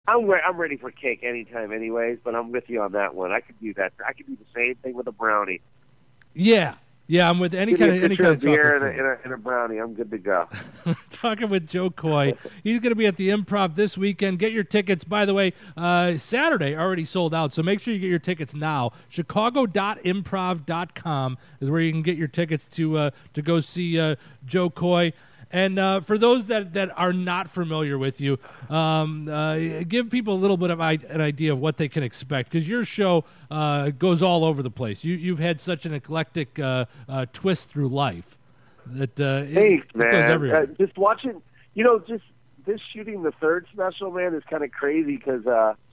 I'm ready for cake anytime, anyways. But I'm with you on that one. I could do that. I could do the same thing with a brownie. Yeah, I'm with any kind of beer chocolate and a brownie. I'm good to go. Talking with Joe Coy. He's going to be at the Improv this weekend. Get your tickets. By the way, Saturday already sold out, so make sure you get your tickets now. Chicago.improv.com is where you can get your tickets to go see Joe Coy. And for those that are not familiar with you, give people a little bit of an idea of what they can expect, because your show goes all over the place. You've had such an eclectic twist through life that thanks, it man. goes everywhere. Just watching, just this shooting the third special, man, is kind of crazy because,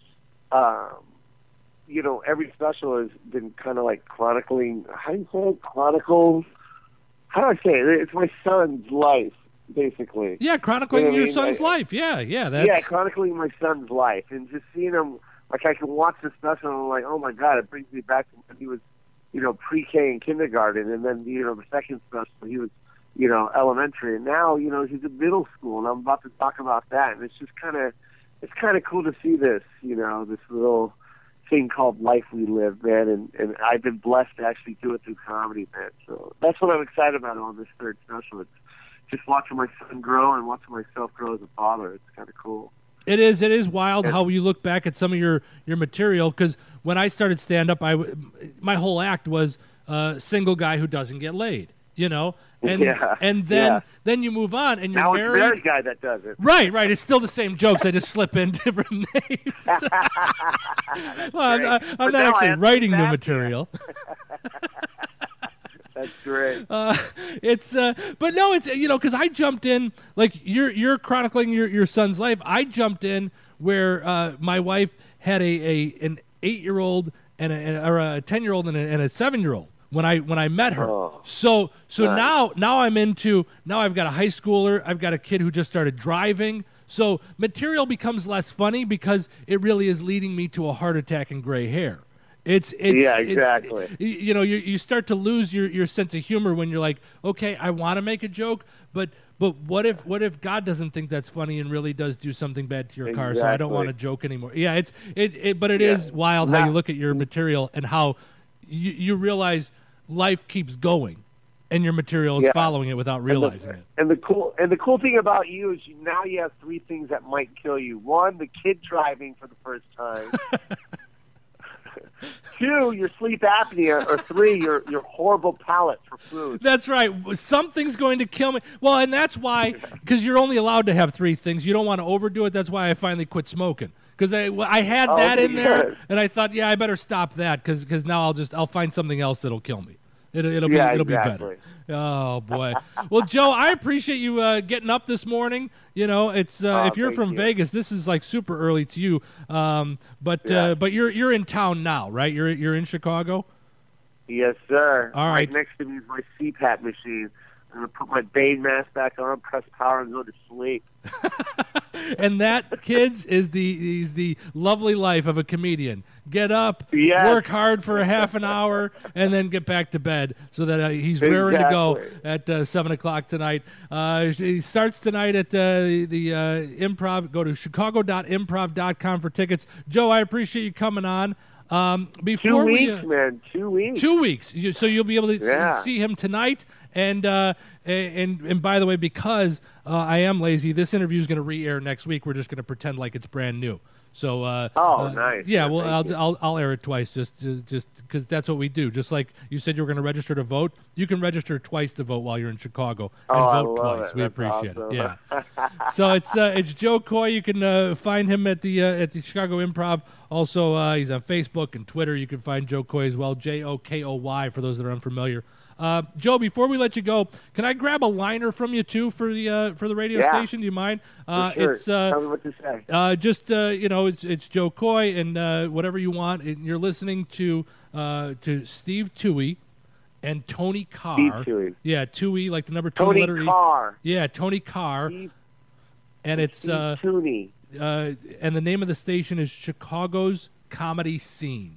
every special has been kind of like chronicling. How do you say it? Chronicle? How do I say it? It's my son's life. Basically, chronicling your son's life. That's chronicling my son's life, and just seeing him. Like, I can watch the special, and I'm like, oh my god, it brings me back to when he was, pre-K and kindergarten, and then the second special he was, elementary, and now he's in middle school, and I'm about to talk about that, and it's kind of cool to see this, this little thing called life we live, man, and I've been blessed to actually do it through comedy, man. So that's what I'm excited about on this third special. It's just watching my son grow and watching myself grow as a father. It's kind of cool. It is wild how you look back at some of your material, because when I started stand-up, my whole act was single guy who doesn't get laid, and then you move on and you're now married. Now it's a married guy that does it. Right. It's still the same jokes. I just slip in different names. Well, I'm not actually writing new material. That's great. But no, it's because I jumped in, like you're chronicling your son's life. I jumped in where my wife had an 8-year-old and a 10-year-old and a 7-year-old when I met her. Oh, so nice. now I'm into, now I've got a high schooler. I've got a kid who just started driving. So material becomes less funny because it really is leading me to a heart attack and gray hair. Exactly. You start to lose your sense of humor when you're like, okay, I want to make a joke, but what if God doesn't think that's funny and really does do something bad to your car? So I don't want to joke anymore. Yeah, but it is wild how you look at your material and how you realize life keeps going, and your material is following it without realizing it. And the cool thing about you is now you have 3 things that might kill you. 1, the kid driving for the first time. 2, your sleep apnea, or 3, your horrible palate for food. That's right. Something's going to kill me. Well, and that's why, because you're only allowed to have 3 things. You don't want to overdo it. That's why I finally quit smoking. Because I had that in there, and I thought, I better stop that because now I'll find something else that'll kill me. It'll be better. Oh boy. Well, Joe, I appreciate you getting up this morning. It's if you're from Vegas, this is like super early to you. But you're in town now, right? You're in Chicago. Yes, sir. All right. Next to me is my CPAP machine. I'm gonna put my Bane mask back on, press power, and go to sleep. And that, kids, is the lovely life of a comedian. Get up, work hard for a half an hour, and then get back to bed so that he's raring to go at 7 o'clock tonight. He starts tonight at the Improv. Go to chicago.improv.com for tickets. Joe, I appreciate you coming on. Before 2 weeks, man. 2 weeks. 2 weeks. So you'll be able to see him tonight. And by the way, because I am lazy, this interview is going to re-air next week. We're just going to pretend like it's brand new. So nice. Yeah, well, I'll air it twice just because that's what we do. Just like you said you were going to register to vote, you can register twice to vote while you're in Chicago and vote twice. We appreciate it. Yeah. So it's Joe Coy. You can find him at the Chicago Improv. Also, he's on Facebook and Twitter. You can find Joe Coy as well. JOKOY for those that are unfamiliar. Joe, before we let you go, can I grab a liner from you too for the radio station? Do you mind? Sure. It's tell me what to say. It's Joe Coy and whatever you want. And you're listening to Steve Toohey and Tony Carr. Steve Toohey. Yeah, Toohey, like the number 2 Tony letter Carr. Yeah, Tony Carr. And it's Steve Tooney. And the name of the station is Chicago's Comedy Scene.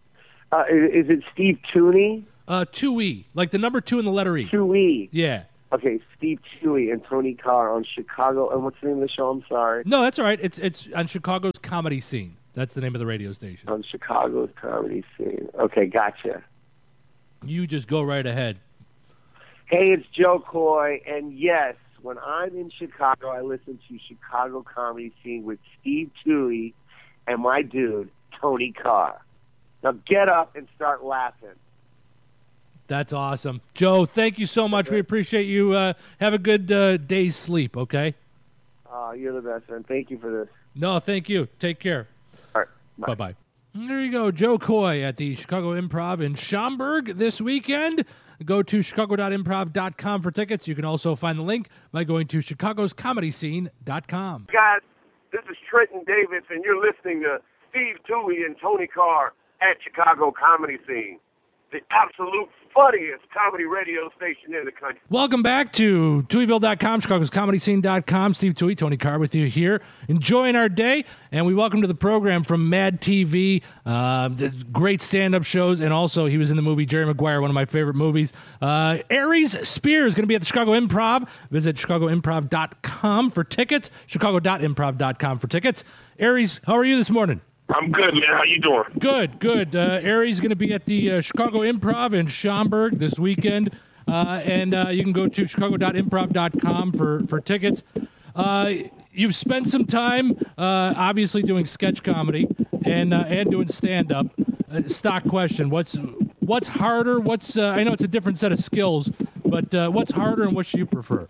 Is it Steve Tooney? 2E, like the number 2 in the letter E. 2E. Yeah. Okay, Steve Toohey and Tony Carr on Chicago. And what's the name of the show? I'm sorry. No, that's all right. It's on Chicago's Comedy Scene. That's the name of the radio station. On Chicago's Comedy Scene. Okay, gotcha. You just go right ahead. Hey, it's Joe Coy, and yes, when I'm in Chicago, I listen to Chicago Comedy Scene with Steve Toohey and my dude, Tony Carr. Now get up and start laughing. That's awesome. Joe, thank you so much. We appreciate you. Have a good day's sleep, okay? You're the best, man. Thank you for this. No, thank you. Take care. All right. Bye-bye. There you go. Joe Coy at the Chicago Improv in Schaumburg this weekend. Go to chicago.improv.com for tickets. You can also find the link by going to chicagoscomedyscene.com. Guys, this is Trenton Davis, and you're listening to Steve Toohey and Tony Carr at Chicago Comedy Scene, the absolute funniest comedy radio station in the country. Welcome back to TooheyVille.com, chicagoscomedyscene.com. Steve Toohey, Tony Carr with you here, enjoying our day. And we welcome to the program from Mad TV, great stand-up shows, and also he was in the movie Jerry Maguire, one of my favorite movies. Aries Spears is going to be at the Chicago Improv. Visit chicagoimprov.com for tickets, chicago.improv.com for tickets. Aries, how are you this morning? I'm good, man. How you doing? Good. Aries is going to be at the Chicago Improv in Schaumburg this weekend, and you can go to chicago.improv.com for tickets. You've spent some time, obviously, doing sketch comedy and doing stand-up. Stock question: What's harder? I know it's a different set of skills, but what's harder and what do you prefer?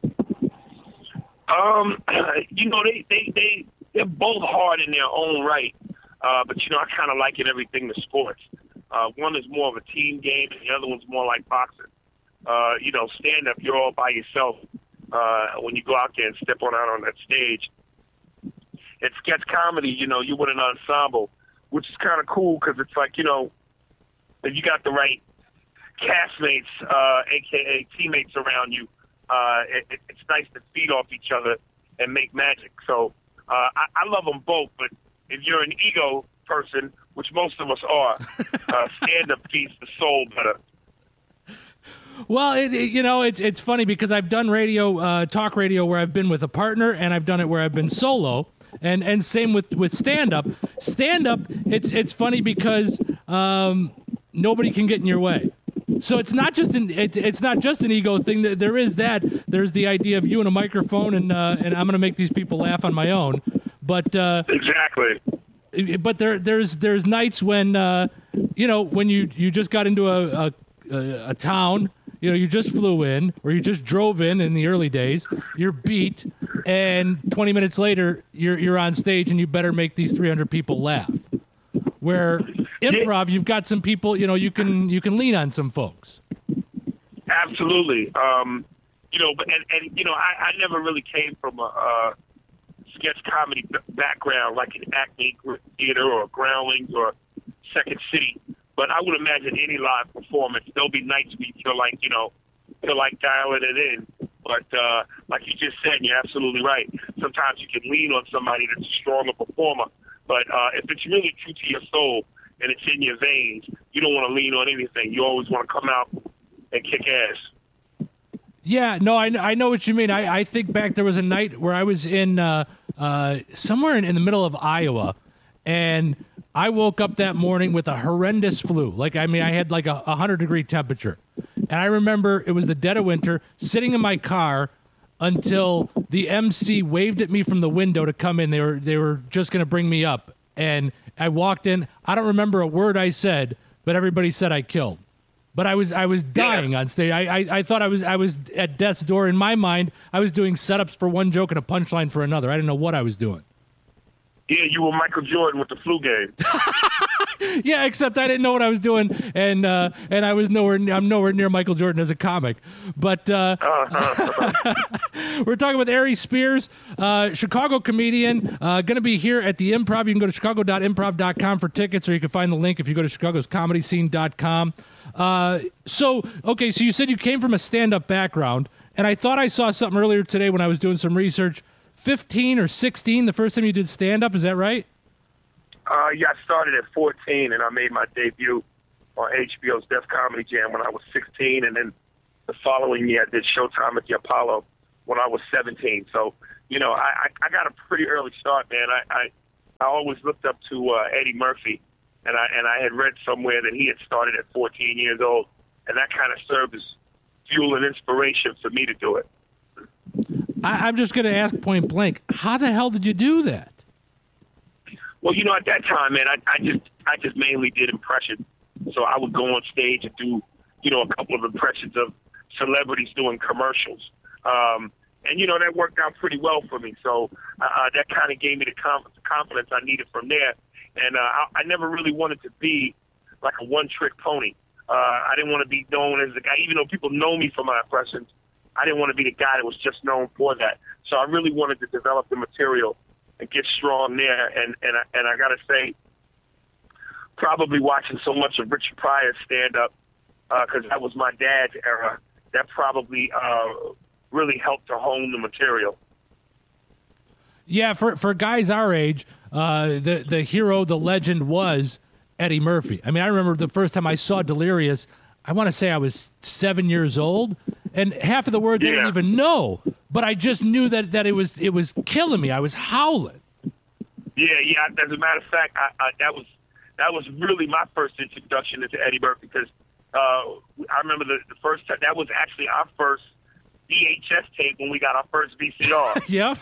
They're both hard in their own right, but I kind of liken everything to sports. One is more of a team game, and the other one's more like boxing. Stand up, you're all by yourself when you go out there and step out on that stage. At sketch comedy, you with an ensemble, which is kind of cool because it's like, if you got the right castmates, a.k.a. teammates around you, it's nice to feed off each other and make magic. So I love them both, but if you're an ego person, which most of us are, stand-up feeds the soul better. Well, it's funny because I've done radio, talk radio, where I've been with a partner, and I've done it where I've been solo, and same with stand-up. Stand-up, it's funny because nobody can get in your way. So it's not just an ego thing. There's the idea of you and a microphone, and I'm going to make these people laugh on my own. But exactly. But there's nights when when you just got into a town, you just flew in or you just drove in the early days. You're beat, and 20 minutes later you're on stage, and you better make these 300 people laugh. Where improv, you've got some people, you can lean on some folks. Absolutely. I never really came from a sketch comedy background like an Acme Theater or Groundlings or Second City. But I would imagine any live performance, there'll be nights where you feel like dialing it in. But like you just said, you're absolutely right. Sometimes you can lean on somebody that's a stronger performer. But if it's really true to your soul and it's in your veins, you don't want to lean on anything. You always want to come out and kick ass. Yeah, no, I know what you mean. I think back, there was a night where I was in somewhere in the middle of Iowa, and I woke up that morning with a horrendous flu. I had like a 100-degree temperature. And I remember it was the dead of winter, sitting in my car until the MC waved at me from the window to come in. They were just going to bring me up. And I walked in. I don't remember a word I said, but everybody said I killed. But I was dying on stage. I thought I was at death's door. In my mind, I was doing setups for one joke and a punchline for another. I didn't know what I was doing. Yeah, you were Michael Jordan with the flu game. Yeah, except I didn't know what I was doing, and I'm nowhere near Michael Jordan as a comic. But we're talking with Aries Spears, Chicago comedian, going to be here at the Improv. You can go to chicago.improv.com for tickets, or you can find the link if you go to chicagoscomedyscene.com. So you said you came from a stand-up background, and I thought I saw something earlier today when I was doing some research. 15 or 16, the first time you did stand-up, is that right? Yeah, I started at 14, and I made my debut on HBO's Def Comedy Jam when I was 16, and then the following year I did Showtime at the Apollo when I was 17. So, you know, I got a pretty early start, man. I always looked up to Eddie Murphy, and I had read somewhere that he had started at 14 years old, and that kind of served as fuel and inspiration for me to do it. I'm just going to ask point blank, how the hell did you do that? Well, you know, at that time, man, I just mainly did impressions. So I would go on stage and do, you know, a couple of impressions of celebrities doing commercials. And, you know, that worked out pretty well for me. So that kind of gave me the confidence I needed from there. And I never really wanted to be like a one-trick pony. I didn't want to be known as the guy, even though people know me for my impressions. I didn't want to be the guy that was just known for that. So I really wanted to develop the material and get strong there. And I got to say, probably watching so much of Richard Pryor's stand-up, because that was my dad's era, that probably really helped to hone the material. Yeah, for guys our age, the hero, the legend was Eddie Murphy. I mean, I remember the first time I saw Delirious, I want to say I was 7 years old, and half of the words I didn't even know, but I just knew that it was killing me. I was howling. Yeah. As a matter of fact, that was really my first introduction into Eddie Murphy, because I remember the first time, that was actually our first VHS tape when we got our first VCR. Yep.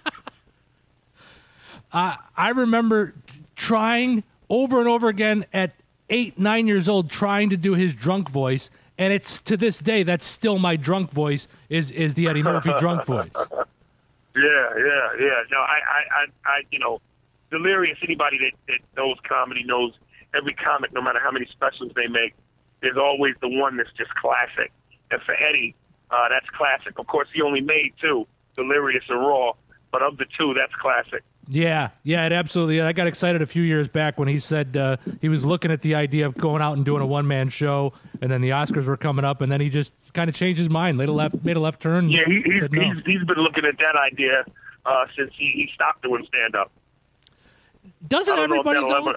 I remember trying over and over again at 8, 9 years old, trying to do his drunk voice, and it's to this day that's still my drunk voice is the Eddie Murphy drunk voice. Yeah. No, I you know, Delirious. Anybody that knows comedy knows every comic, no matter how many specials they make, there's always the one that's just classic. And for Eddie, that's classic. Of course, he only made 2, Delirious and Raw, but of the 2, that's classic. Yeah, it absolutely. I got excited a few years back when he said he was looking at the idea of going out and doing a one-man show, and then the Oscars were coming up, and then he just kind of changed his mind, made a left turn. Yeah, he's been looking at that idea since he stopped doing stand-up. Doesn't everybody though?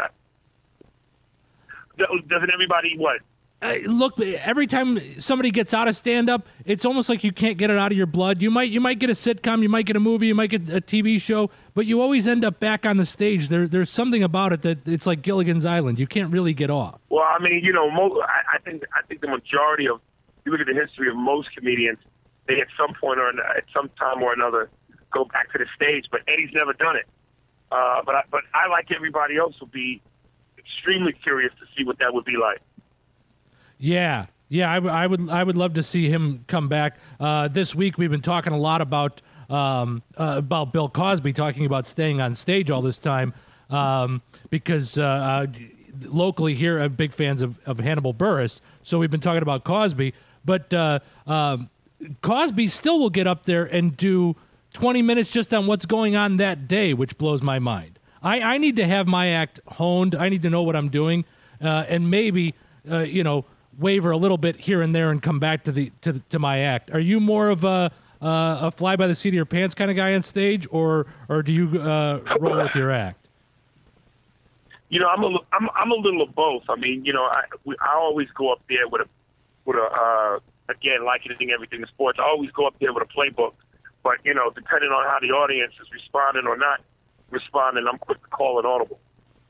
Doesn't everybody what? Look, every time somebody gets out of stand-up, it's almost like you can't get it out of your blood. You might get a sitcom, you might get a movie, you might get a TV show, but you always end up back on the stage. There's something about it that it's like Gilligan's Island. You can't really get off. Well, I mean, you know, I think the majority of, you look at the history of most comedians, they at some point or at some time or another go back to the stage, but Eddie's never done it. But I, like everybody else, will be extremely curious to see what that would be like. Yeah, I would love to see him come back. This week we've been talking a lot about Bill Cosby, talking about staying on stage all this time, because locally here I'm big fans of Hannibal Buress, so we've been talking about Cosby. But Cosby still will get up there and do 20 minutes just on what's going on that day, which blows my mind. I need to have my act honed. I need to know what I'm doing, and maybe waver a little bit here and there and come back to my act. Are you more of a fly by the seat of your pants kind of guy on stage, or do you roll with your act? You know, I'm a little of both. I mean, you know, I always go up there with a again, like anything, everything in sports, I always go up there with a playbook. But you know, depending on how the audience is responding or not responding, I'm quick to call it audible.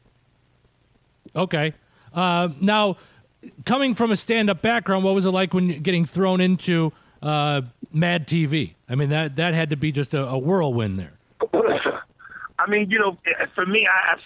Okay. Now, coming from a stand-up background, what was it like when getting thrown into Mad TV? I mean, that had to be just a whirlwind there. I mean, you know, for me,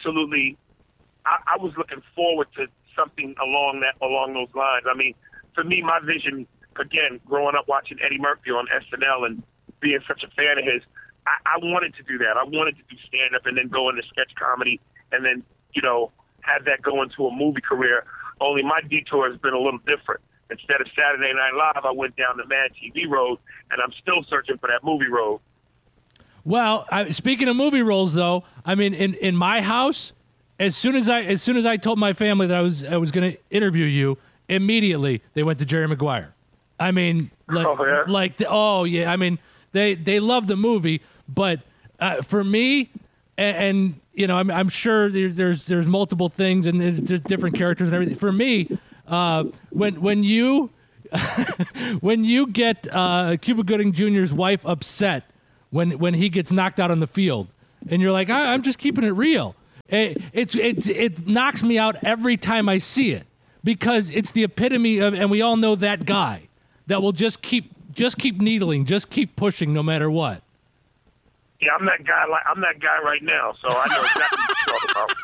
I was looking forward to something along those lines. I mean, for me, my vision, again, growing up watching Eddie Murphy on SNL and being such a fan of his, I wanted to do that. I wanted to do stand-up and then go into sketch comedy and then, you know, have that go into a movie career. Only my detour has been a little different. Instead of Saturday Night Live, I went down the Mad TV road, and I'm still searching for that movie road. Well, speaking of movie roles, though, I mean, in my house, as soon as I told my family that I was going to interview you, immediately they went to Jerry Maguire. I mean, I mean, they love the movie, but for me, and you know, I'm sure there's multiple things and there's different characters and everything. For me, when you when you get Cuba Gooding Jr.'s wife upset when he gets knocked out on the field, and you're like, I'm just keeping it real. It knocks me out every time I see it, because it's the epitome of, and we all know that guy that will just keep needling, just keep pushing no matter what. Yeah, I'm that guy right now, so I know exactly what you're talking about.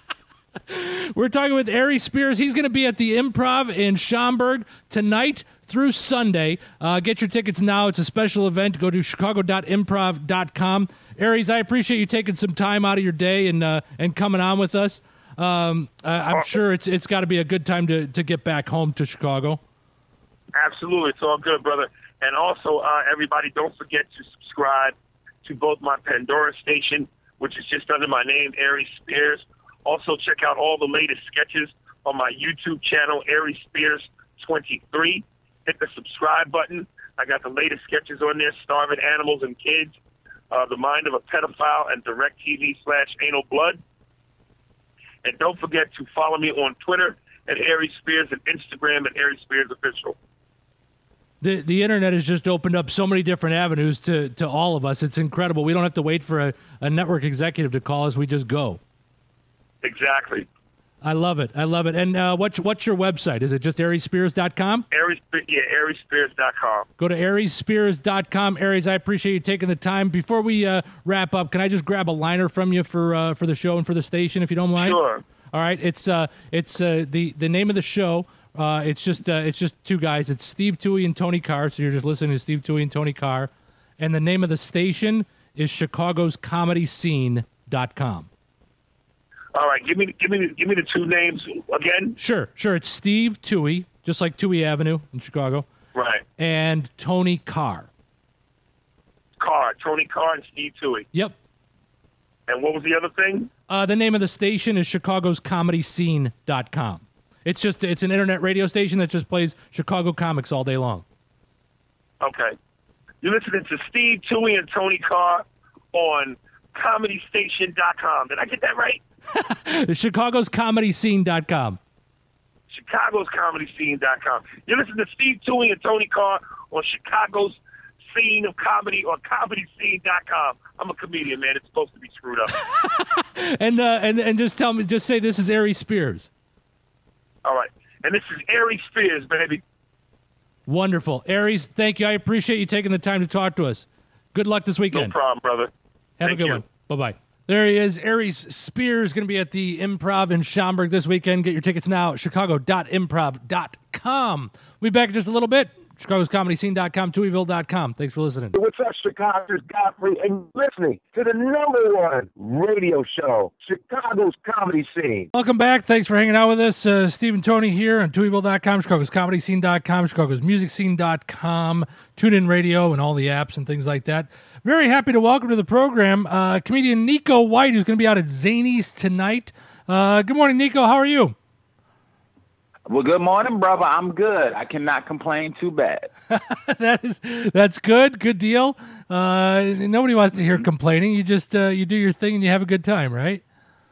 We're talking with Aries Spears. He's going to be at the Improv in Schaumburg tonight through Sunday. Get your tickets now. It's a special event. Go to chicago.improv.com. Aries, I appreciate you taking some time out of your day and coming on with us. I'm sure it's got to be a good time to get back home to Chicago. Absolutely. It's all good, brother. And also, everybody, don't forget to subscribe to both my Pandora station, which is just under my name, Aries Spears. Also, check out all the latest sketches on my YouTube channel, Aries Spears 23. Hit the subscribe button. I got the latest sketches on there, Starving Animals and Kids, The Mind of a Pedophile, and DirecTV/Anal Blood. And don't forget to follow me on Twitter at Aries Spears and Instagram at Aries Spears Official. The internet has just opened up so many different avenues to all of us. It's incredible. We don't have to wait for a network executive to call us. We just go. Exactly. I love it. And what's your website? Is it just ariesspears.com? ariesspears.com. Go to ariesspears.com. Aries, I appreciate you taking the time. Before we wrap up, can I just grab a liner from you for the show and for the station, if you don't mind? Sure. All right. It's the name of the show. It's just two guys. It's Steve Tuohy and Tony Carr. So you're just listening to Steve Tuohy and Tony Carr. And the name of the station is ChicagosComedyScene.com. All right, give me the two names again. Sure. It's Steve Tuohy, just like Tuohy Avenue in Chicago. Right. And Tony Carr. Tony Carr and Steve Tuohy. Yep. And what was the other thing? The name of the station is ChicagosComedyScene.com. It's an internet radio station that just plays Chicago comics all day long. Okay. You're listening to Steve Tuohy and Tony Carr on ComedyStation.com. Did I get that right? ChicagosComedyScene.com. ChicagosComedyScene.com. You're listening to Steve Tuohy and Tony Carr on Chicago's Scene of Comedy or ComedyScene.com. I'm a comedian, man. It's supposed to be screwed up. and just say this is Aries Spears. All right. And this is Aries Spears, baby. Wonderful. Aries, thank you. I appreciate you taking the time to talk to us. Good luck this weekend. No problem, brother. Have a good one. Bye-bye. There he is. Aries Spears going to be at the Improv in Schaumburg this weekend. Get your tickets now at chicago.improv.com. We'll be back in just a little bit. ChicagosComedyScene.com, TuohyVille.com. Thanks for listening. What's up, Chicago's Godfrey, and listening to the #1 radio show, Chicago's Comedy Scene. Welcome back. Thanks for hanging out with us. Steve and Tony here on TuohyVille.com, ChicagosComedyScene.com, ChicagosMusicScene.com, TuneIn Radio, and all the apps and things like that. Very happy to welcome to the program comedian Nico White, who's going to be out at Zanies tonight. Good morning, Nico. How are you? Well, good morning, brother. I'm good. I cannot complain too bad. That's good. Good deal. Nobody wants to hear complaining. You just you do your thing and you have a good time, right?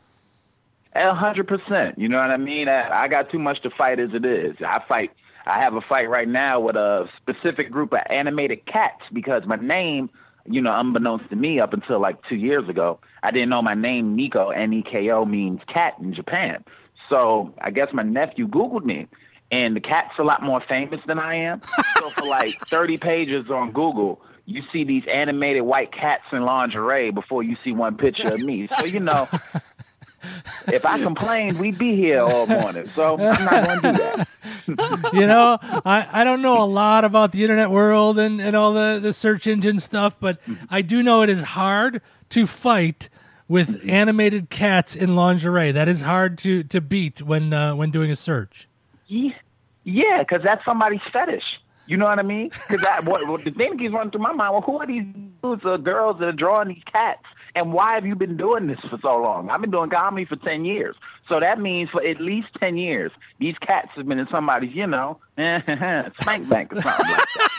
100%. You know what I mean? I got too much to fight as it is. I have a fight right now with a specific group of animated cats because my name, unbeknownst to me up until like 2 years ago, I didn't know my name, Nico, N-E-K-O, means cat in Japan. So I guess my nephew Googled me, and the cat's a lot more famous than I am. So for like 30 pages on Google, you see these animated white cats in lingerie before you see one picture of me. So, if I complained, we'd be here all morning. So I'm not going to do that. I don't know a lot about the internet world and all the search engine stuff, but I do know it is hard to fight with animated cats in lingerie. That is hard to beat when doing a search. Yeah, because that's somebody's fetish. You know what I mean? Because the thing keeps running through my mind, well, who are these dudes or girls that are drawing these cats? And why have you been doing this for so long? I've been doing comedy for 10 years. So that means for at least 10 years, these cats have been in somebody's, spank bank or something like that.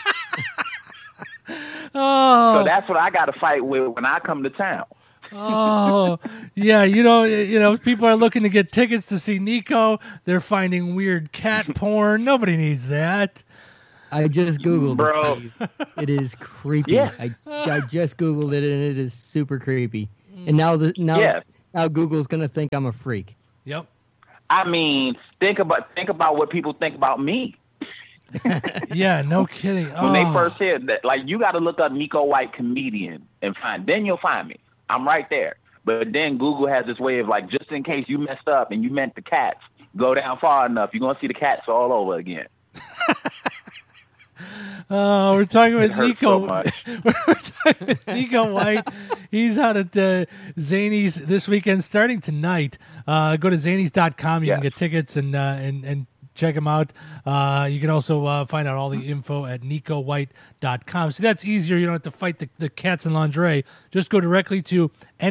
Oh. So that's what I got to fight with when I come to town. Oh, yeah. People are looking to get tickets to see Nico. They're finding weird cat porn. Nobody needs that. I just Googled Bro. it, Steve. It is creepy. Yeah. I just Googled it, and it is super creepy. And now Google's going to think I'm a freak. Yep. I mean, think about what people think about me. Yeah, no kidding. When they first said that, like, you got to look up Nico White comedian and then you'll find me. I'm right there. But then Google has this way of, like, just in case you messed up and you meant the cats, go down far enough, you're going to see the cats all over again. Oh, we're talking with Nico. So We're talking with Nico White. He's out at Zanies this weekend, starting tonight. Go to zanies.com. You can get tickets and check him out. You can also find out all the info at nicowhite.com. See, that's easier. You don't have to fight the cats in lingerie. Just go directly to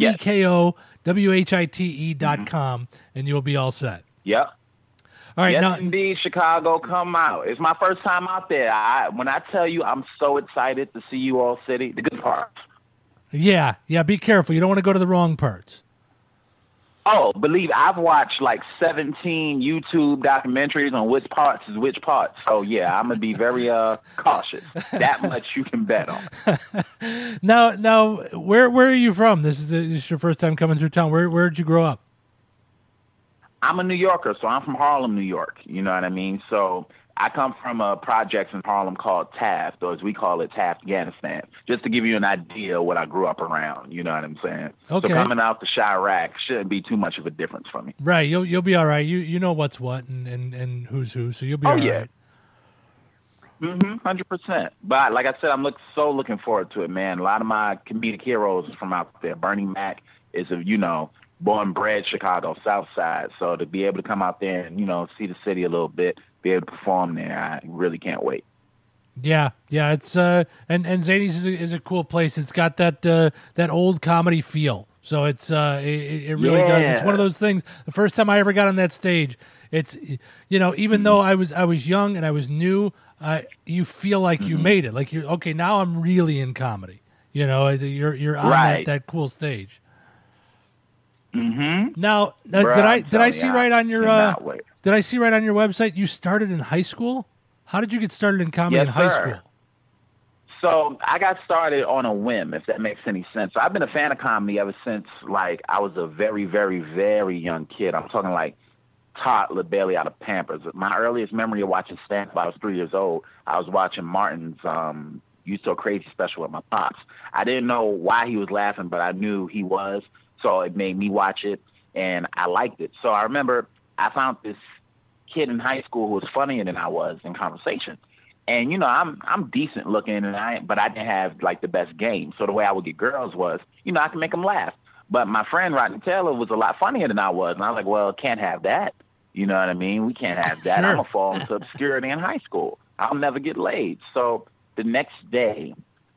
NEKOWHITE.com, and you'll be all set. Yep. All right, yes, now, indeed, Chicago, come out. It's my first time out there. When I tell you, I'm so excited to see you all city. The good parts. Yeah, be careful. You don't want to go to the wrong parts. Oh, I've watched like 17 YouTube documentaries on which parts is which parts. So yeah, I'm gonna be very cautious. That much you can bet on. Now, where are you from? This is your first time coming through town. Where'd you grow up? I'm a New Yorker, so I'm from Harlem, New York. You know what I mean? So I come from a project in Harlem called Taft, or as we call it, Taft, Afghanistan, just to give you an idea of what I grew up around. You know what I'm saying? Okay. So coming out to Chirac shouldn't be too much of a difference for me. Right. You'll be all right. You know what's what and who's who, so you'll be all right. 100%. But like I said, I'm looking forward to it, man. A lot of my comedic heroes are from out there. Bernie Mac is born and bred Chicago, South Side. So to be able to come out there and, see the city a little bit, be able to perform there, I really can't wait. Yeah, it's and Zanies is a cool place. It's got that old comedy feel. So it's it really does. It's one of those things. The first time I ever got on that stage, it's even though I was young and I was new, you feel like you made it. Like you're okay, now I'm really in comedy. You're on that cool stage. Mm-hmm. Now, did I see right on your website you started in high school? How did you get started in comedy in high school? So I got started on a whim, if that makes any sense. So I've been a fan of comedy ever since like I was a very, very, very young kid. I'm talking like toddler, barely out of Pampers. My earliest memory of watching stand-up, I was 3 years old. I was watching Martin's You So Crazy special with my pops. I didn't know why he was laughing, but I knew he was. So it made me watch it, and I liked it. So I remember I found this kid in high school who was funnier than I was in conversation. And, I'm decent looking, but I didn't have, like, the best game. So the way I would get girls was, I could make them laugh. But my friend Rodney Taylor was a lot funnier than I was. And I was like, well, can't have that. You know what I mean? We can't have that. Sure. I'm going to fall into obscurity in high school. I'll never get laid. So the next day,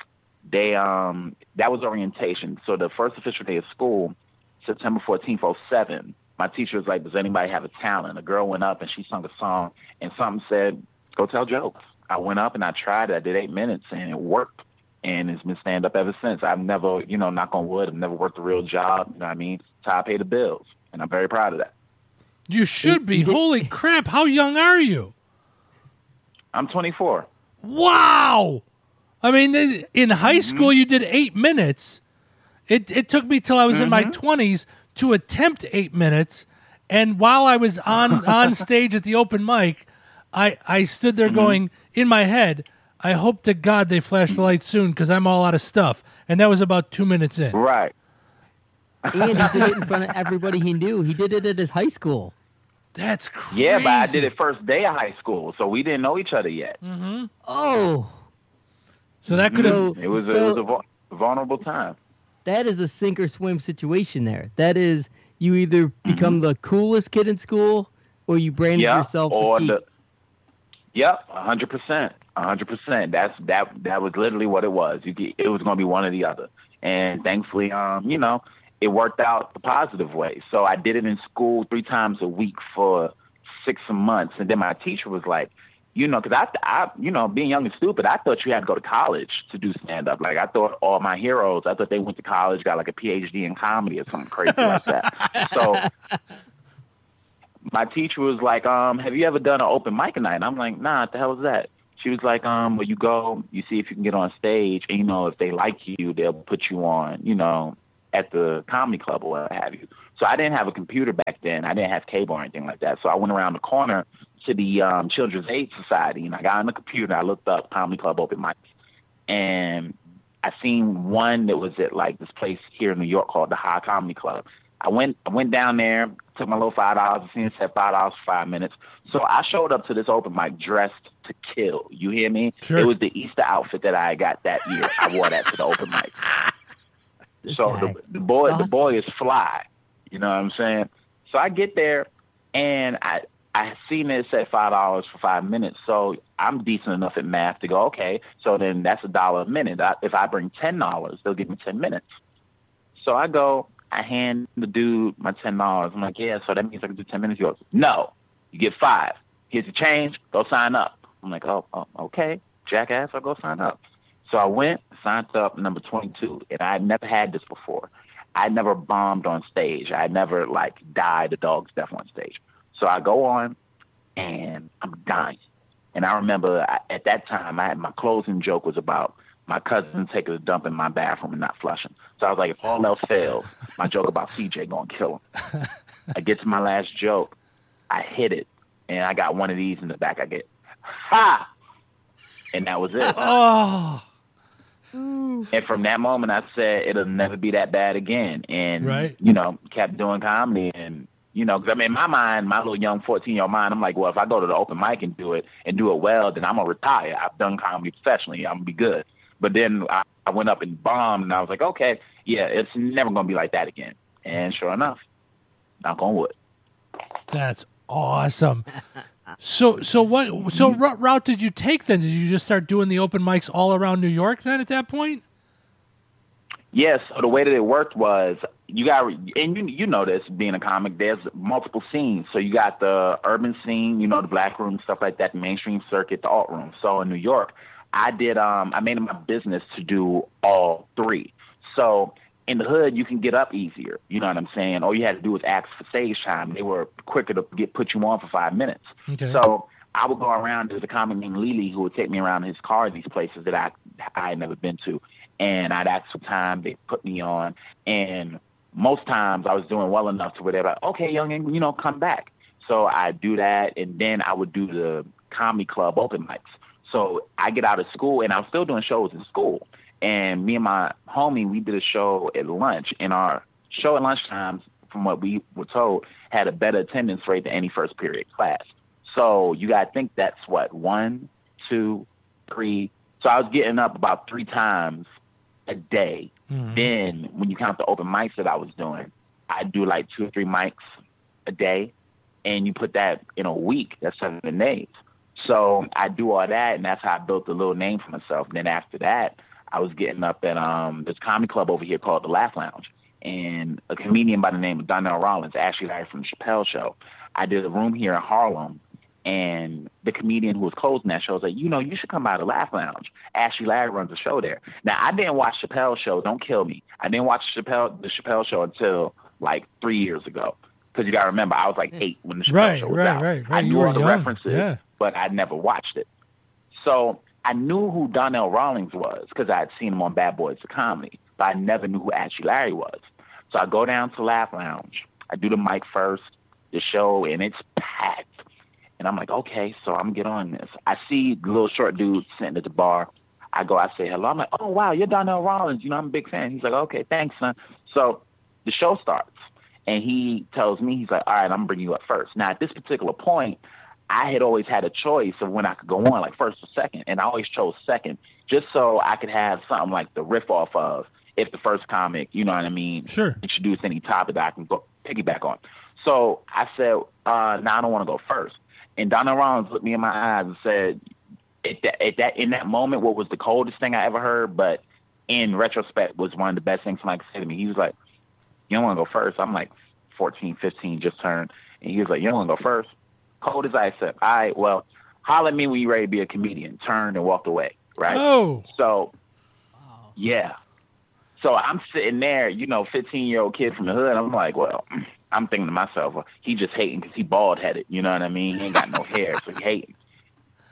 that was orientation. So the first official day of school, September 14th, 07, my teacher was like, does anybody have a talent? A girl went up and she sung a song and something said, go tell jokes. I went up and I tried it. I did 8 minutes and it worked. And it's been stand up ever since. I've never, knock on wood, I've never worked a real job. You know what I mean? It's how I pay the bills. And I'm very proud of that. You should be. Holy crap. How young are you? I'm 24. Wow. I mean, in high school, you did 8 minutes. It took me till I was in my 20s to attempt 8 minutes. And while I was on stage at the open mic, I stood there going, in my head, I hope to God they flash the lights soon because I'm all out of stuff. And that was about 2 minutes in. Right. And he did it in front of everybody he knew. He did it at his high school. That's crazy. Yeah, but I did it first day of high school, so we didn't know each other yet. Mm-hmm. Oh. So that could have... It was a vulnerable time. That is a sink or swim situation there. That is, you either become the coolest kid in school or you brand yourself a geek. Yep, 100%. 100%. That was literally what it was. It was going to be one or the other. And thankfully, it worked out the positive way. So I did it in school 3 times a week for 6 months. And then my teacher was like, because I, being young and stupid, I thought you had to go to college to do stand-up. Like, I thought all my heroes, I thought they went to college, got like a PhD in comedy or something crazy like that. So my teacher was like, have you ever done an open mic night? And I'm like, nah, what the hell is that? She was like, well, you go, you see if you can get on stage, and, if they like you, they'll put you on, at the comedy club or what have you. So I didn't have a computer back then. I didn't have cable or anything like that. So I went around the corner to the Children's Aid Society, and I got on the computer, and I looked up comedy club open mics. And I seen one that was at, like, this place here in New York called the High Comedy Club. I went down there, took my little $5. I seen it said $5 for 5 minutes. So I showed up to this open mic dressed to kill. You hear me? Sure. It was the Easter outfit that I got that year. I wore that to the open mic. So the boy is fly. You know what I'm saying? So I get there, and I seen it said $5 for 5 minutes. So I'm decent enough at math to go, okay, so then that's $1 a minute. If I bring $10, they'll give me 10 minutes. So I go, I hand the dude my $10. I'm like, yeah, so that means I can do 10 minutes. He goes, no, you get 5. Here's the change, go sign up. I'm like, oh, okay, jackass, I'll go sign up. So I went, signed up, number 22, and I had never had this before. I never bombed on stage. I never, like, died a dog's death on stage. So I go on, and I'm dying. And I remember at that time, my closing joke was about my cousin taking a dump in my bathroom and not flushing. So I was like, if all else fails, my joke about CJ going to kill him. I get to my last joke. I hit it, and I got one of these in the back. I get, ha! And that was it. Oh. And from that moment, I said, it'll never be that bad again. And, right. Kept doing comedy. And, because in my mind, my little young 14-year-old mind, I'm like, well, if I go to the open mic and do it well, then I'm going to retire. I've done comedy professionally. I'm going to be good. But then I went up and bombed, and I was like, okay, yeah, it's never going to be like that again. And sure enough, knock on wood. That's awesome. So what route did you take then? Did you just start doing the open mics all around New York then at that point? Yes. So the way that it worked was you know this, being a comic, there's multiple scenes. So you got the urban scene, the black room, stuff like that, the mainstream circuit, the alt room. So in New York, I made it my business to do all three. So in the hood, you can get up easier. You know what I'm saying? All you had to do was ask for stage time. They were quicker to put you on for 5 minutes. Okay. So I would go around. There's a comic named Lily who would take me around in his car in these places that I had never been to. And I'd ask for time. They'd put me on. And most times I was doing well enough to where they're like, okay, youngin', come back. So I'd do that. And then I would do the comedy club open mics. So I get out of school, and I was still doing shows in school. And me and my homie, we did a show at lunch. And our show at lunchtime, from what we were told, had a better attendance rate than any first period class. So you got to think that's what, 1, 2, 3. So I was getting up about 3 times a day. Mm-hmm. Then when you count the open mics that I was doing, I'd do like 2 or 3 mics a day. And you put that in a week, that's 7 days. So I do all that, and that's how I built a little name for myself. And then after that, I was getting up at this comedy club over here called the Laugh Lounge, and a comedian by the name of Donnell Rawlings, Ashley Larry from the Chappelle Show. I did a room here in Harlem, and the comedian who was closing that show was like, you should come by the Laugh Lounge. Ashley Larry runs a show there. Now, I didn't watch Chappelle's show. Don't kill me. I didn't watch the Chappelle Show until like 3 years ago. Because you got to remember, I was like 8 when the Chappelle Show was out. Right. I knew all the references, but I never watched it. So I knew who Donnell Rawlings was because I had seen him on Bad Boys of Comedy, but I never knew who Ashley Larry was. So I go down to Laugh Lounge. I do the mic first, the show, and it's packed. And I'm like, okay, so I'm going to get on this. I see the little short dude sitting at the bar. I say hello. I'm like, oh, wow, you're Donnell Rawlings. I'm a big fan. He's like, okay, thanks, son. So the show starts. And he tells me, he's like, all right, I'm going to bring you up first. Now, at this particular point, I had always had a choice of when I could go on, like first or second. And I always chose second, just so I could have something like the riff off of if the first comic, sure, introduce any topic that I can go piggyback on. So I said, I don't want to go first. And Donnell Rawlings looked me in my eyes and said, in that moment, what was the coldest thing I ever heard, but in retrospect was one of the best things somebody could say to me. He was like, you don't want to go first. I'm like 14, 15, just turned. And he was like, you don't want to go first? Cold as ice. Said, all right, well, holler at me when you're ready to be a comedian. Turned and walked away, right? Oh. So, yeah. So I'm sitting there, 15-year-old kid from the hood. I'm like, well, I'm thinking to myself, well, he just hating because he bald-headed. You know what I mean? He ain't got no hair, so he hating.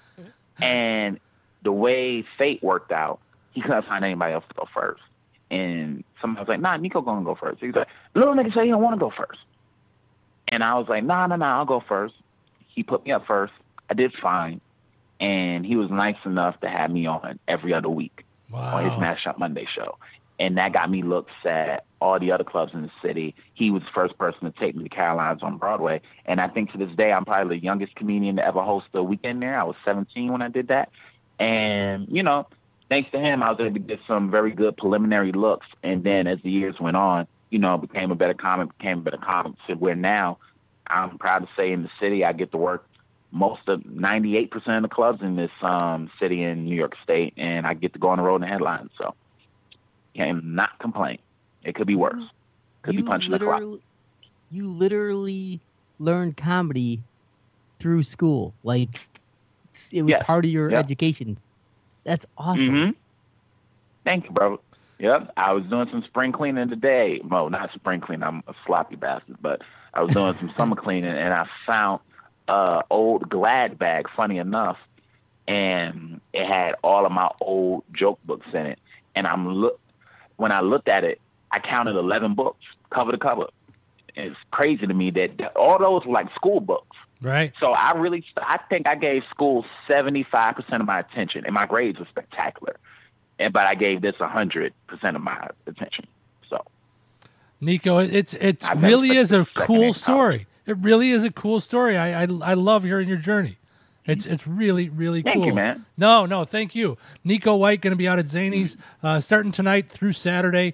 And the way fate worked out, he couldn't find anybody else to go first. And somebody was like, nah, Nico gonna go first. He's like, little nigga say he don't want to go first. And I was like, nah, I'll go first. He put me up first. I did fine. And he was nice enough to have me on every other week on his Smash Shop Monday show. And that got me looks at all the other clubs in the city. He was the first person to take me to Caroline's on Broadway. And I think to this day, I'm probably the youngest comedian to ever host a weekend there. I was 17 when I did that. And, you know, thanks to him, I was able to get some very good preliminary looks. And then as the years went on, you know, became a better comic. So where now I'm proud to say in the city, I get to work most of 98% of the clubs in this city in New York State. And I get to go on the road and headline. So can not complain. It could be worse. Could be punching the clock. You literally learned comedy through school. Like, it was part of your education. That's awesome. Mm-hmm. Thank you, bro. Yep. I was doing some spring cleaning today. Well, not spring cleaning. I'm a sloppy bastard. But I was doing some summer cleaning, and I found an old Glad bag, funny enough, and it had all of my old joke books in it. And when I looked at it, I counted 11 books, cover to cover. It's crazy to me that all those were like school books. Right. So I think I gave school 75% of my attention, and my grades were spectacular. But I gave this 100% of my attention. So, Nico, it really is a cool story. It really is a cool story. I love hearing your journey. It's really, really cool. Thank you, man. No, thank you. Nico White going to be out at Zanies starting tonight through Saturday.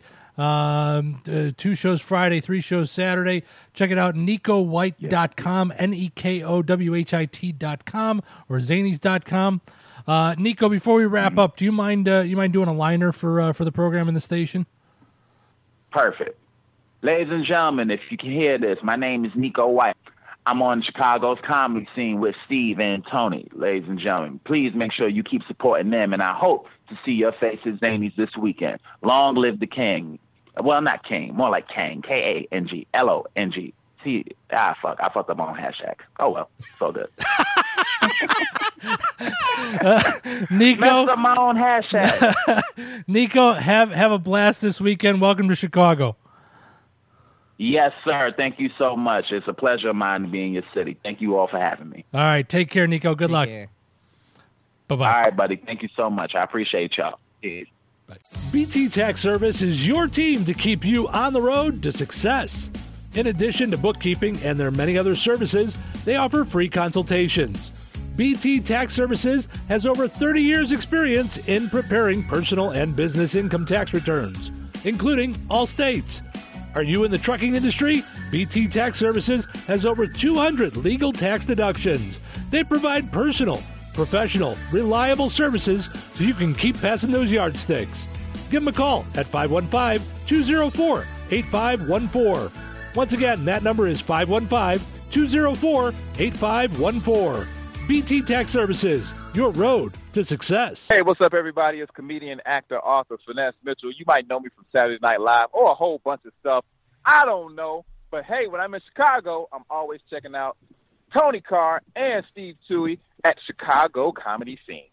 2 shows Friday, 3 shows Saturday. Check it out, NicoWhite.com, NekoWhit.com, or Zanies.com. Nico, before we wrap up, do you mind doing a liner for the program in the station? Perfect. Ladies and gentlemen, if you can hear this, my name is Nico White. I'm on Chicago's comedy scene with Steve and Tony. Ladies and gentlemen, please make sure you keep supporting them, and I hope to see your faces Zanies this weekend. Long live the king. Well, not king, more like Kang, KANGLONG. I fucked up on hashtag. Oh, well, so good. Nico, messed up my own hashtag. Nico, have a blast this weekend. Welcome to Chicago. Yes, sir. Thank you so much. It's a pleasure of mine to be in your city. Thank you all for having me. All right. Take care, Nico. Good luck. Bye-bye. All right, buddy. Thank you so much. I appreciate y'all. Peace. Bye. BT Tax Service is your team to keep you on the road to success. In addition to bookkeeping and their many other services, they offer free consultations. BT Tax Services has over 30 years' experience in preparing personal and business income tax returns, including all states. Are you in the trucking industry? BT Tax Services has over 200 legal tax deductions. They provide personal, professional, reliable services so you can keep passing those yardsticks. Give them a call at 515-204-8514. Once again, that number is 515-204-8514. BT Tax Services, your road to success. Hey, what's up, everybody? It's comedian, actor, author, Finesse Mitchell. You might know me from Saturday Night Live or a whole bunch of stuff. I don't know. But, hey, when I'm in Chicago, I'm always checking out Tony Carr and Steve Toohey at Chicago Comedy Scene.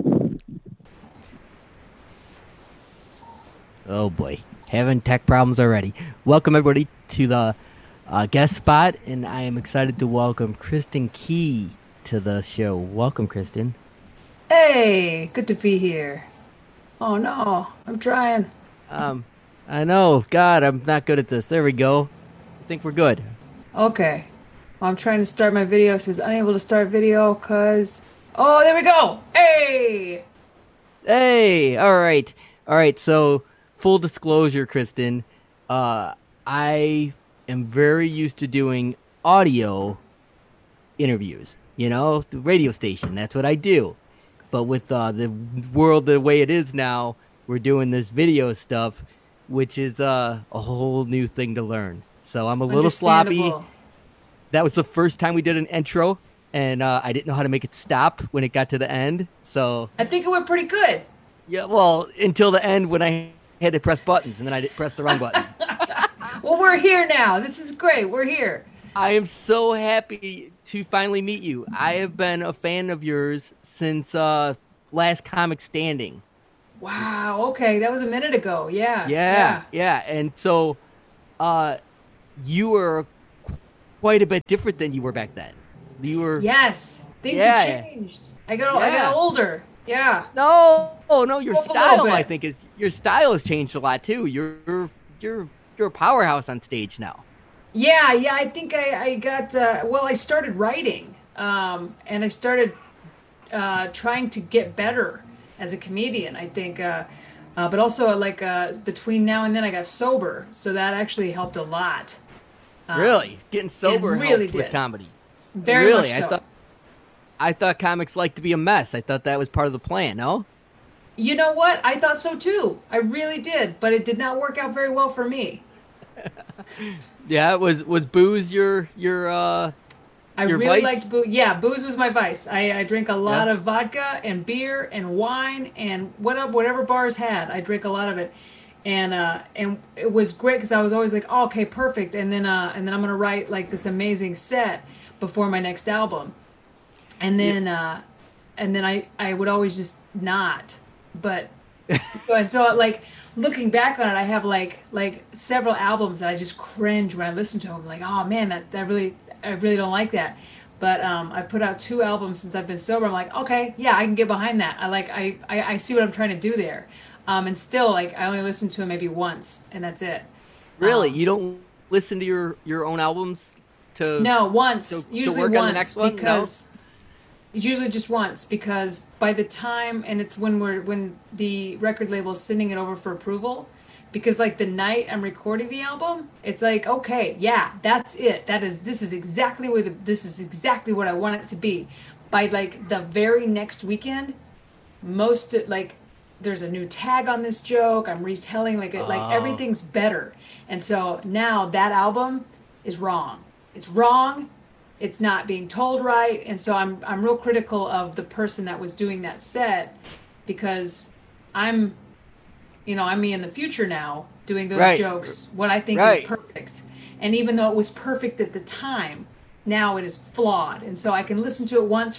Oh, boy. Having tech problems already. Welcome, everybody, to the guest spot, and I am excited to welcome Kristen Key to the show. Welcome, Kristen. Hey, good to be here. Oh no, I'm trying. I know. God, I'm not good at this. There we go. I think we're good. Okay. Well, I'm trying to start my video. It says unable to start video because... Oh, there we go. Hey! Hey! All right. So, full disclosure, Kristen. I am very used to doing audio interviews. You know, the radio station. That's what I do. But with the world the way it is now, we're doing this video stuff, which is a whole new thing to learn. So I'm a little sloppy. That was the first time we did an intro, and I didn't know how to make it stop when it got to the end. So I think it went pretty good. Yeah, well, until the end when I had to press buttons, and then I pressed the wrong buttons. Well, we're here now. This is great. We're here. I am so happy to finally meet you. I have been a fan of yours since Last Comic Standing. Wow. Okay, that was a minute ago. Yeah. Yeah. And so, you were quite a bit different than you were back then. You were. Yes. Things have changed. I got older. Yeah. No. Your Up a style, little bit. I think, your style has changed a lot too. You're a powerhouse on stage now. Yeah. I think I got. I started writing, and I started trying to get better as a comedian. I think, but also between now and then, I got sober, so that actually helped a lot. Really, getting sober it really helped with did. comedy. Very Really, much so. I thought comics like to be a mess. I thought that was part of the plan. No. You know what? I thought so too. I really did, but it did not work out very well for me. Yeah, was booze your I your really vice? liked booze. Yeah, booze was my vice. I drink a lot of vodka and beer and wine and whatever bars had. I drank a lot of it, and it was great because I was always like, oh, okay, perfect. And then I'm gonna write like this amazing set before my next album, and then I would always just not. But so like looking back on it, I have like several albums that I just cringe when I listen to them. I'm like, oh man, I really don't like that. But I put out 2 albums since I've been sober. I'm like, okay, yeah, I can get behind that. I see what I'm trying to do there. And still, like, I only listened to it maybe once, and that's it. Really? You don't listen to your own albums to No, once. to Usually work once on the next one? because it's usually just once because by the time, and it's when the record label is sending it over for approval, because like the night I'm recording the album, it's like, okay, yeah, that's it. This is exactly what I want it to be. By like the very next weekend, there's a new tag on this joke. I'm retelling like everything's better. And so now that album is wrong. It's wrong. It's not being told right. And so I'm real critical of the person that was doing that set because I'm me in the future now doing those jokes, what I think is perfect. And even though it was perfect at the time, now it is flawed. And so I can listen to it once